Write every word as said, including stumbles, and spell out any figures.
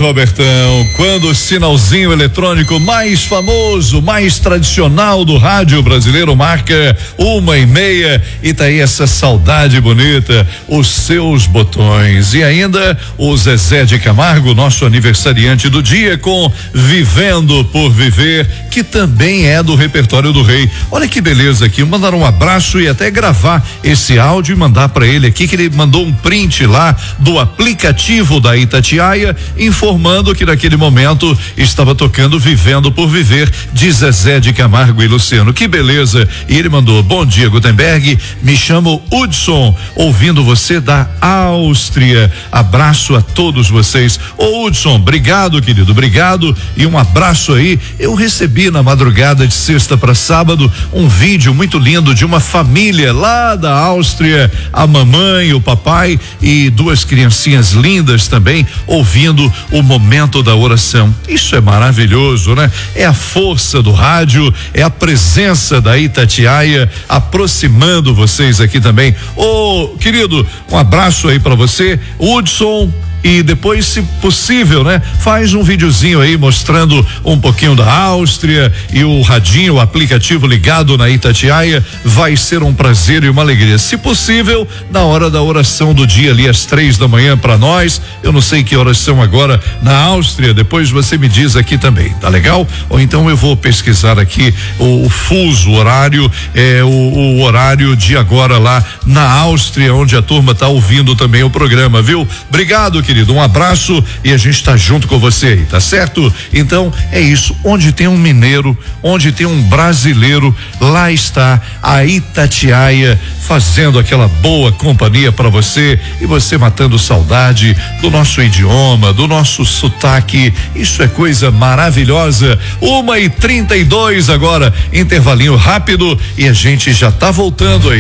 Robertão, quando o sinalzinho eletrônico mais famoso, mais tradicional do rádio brasileiro marca uma e meia e tá aí essa saudade bonita, os seus botões. E ainda o Zezé de Camargo, nosso aniversariante do dia, com Vivendo por Viver, que também é do repertório do Rei. Olha que beleza aqui, mandar um abraço e até gravar esse áudio e mandar para ele aqui, que ele mandou um print lá do aplicativo da Itatiaia, informando que naquele momento estava tocando Vivendo por Viver, de Zezé de Camargo e Luciano. Que beleza! E ele mandou: bom dia, Gutenberg, me chamo Hudson, ouvindo você da Áustria. Abraço a todos vocês. Ô Hudson, obrigado, querido, obrigado e um abraço aí. Eu recebi na madrugada de sexta para sábado um vídeo muito lindo de uma família lá da Áustria, a mamãe, o papai e duas criancinhas lindas também, ouvindo o momento da oração. Isso é maravilhoso, né? É a força do rádio, é a presença da Itatiaia aproximando vocês aqui também. Ô, querido, um abraço aí para você, Hudson. E depois, se possível, né? Faz um videozinho aí mostrando um pouquinho da Áustria e o radinho, o aplicativo ligado na Itatiaia. Vai ser um prazer e uma alegria. Se possível, na hora da oração do dia ali às três da manhã para nós. Eu não sei que horas são agora na Áustria. Depois você me diz aqui também, tá legal? Ou então eu vou pesquisar aqui o, o fuso horário, é o, o horário de agora lá na Áustria, onde a turma tá ouvindo também o programa, viu? Obrigado, querido. Um abraço e a gente tá junto com você aí, tá certo? Então é isso, onde tem um mineiro, onde tem um brasileiro, lá está a Itatiaia fazendo aquela boa companhia para você e você matando saudade do nosso idioma, do nosso sotaque. Isso é coisa maravilhosa. Uma e trinta e dois agora, intervalinho rápido e a gente já tá voltando aí.